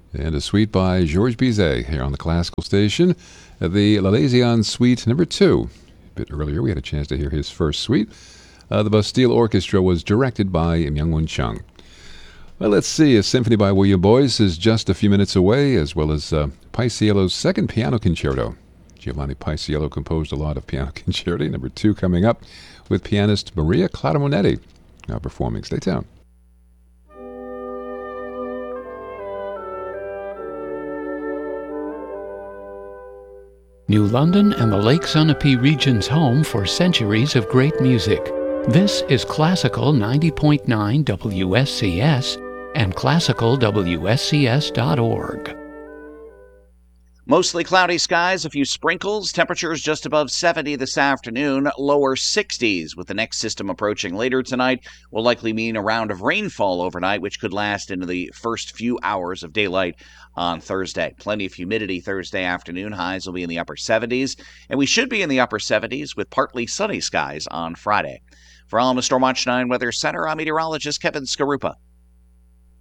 And a suite by Georges Bizet here on the Classical Station. The L'Alezyan Suite number 2. A bit earlier, we had a chance to hear his first suite. The Bastille Orchestra was directed by Myung-Whun Chung. Well, let's see. A symphony by William Boyce is just a few minutes away, as well as Paisiello's second piano concerto. Giovanni Paisiello composed a lot of piano concerti. Number 2 coming up with pianist Maria Clara Monetti now performing. Stay tuned. New London and the Lake Sunapee region's home for centuries of great music. This is Classical 90.9 WSCS and classicalwscs.org. Mostly cloudy skies, a few sprinkles, temperatures just above 70 this afternoon, lower 60s with the next system approaching later tonight will likely mean a round of rainfall overnight, which could last into the first few hours of daylight on Thursday. Plenty of humidity Thursday afternoon, highs will be in the upper 70s, and we should be in the upper 70s with partly sunny skies on Friday. For Alma Storm Watch 9 Weather Center, I'm meteorologist Kevin Skarupa.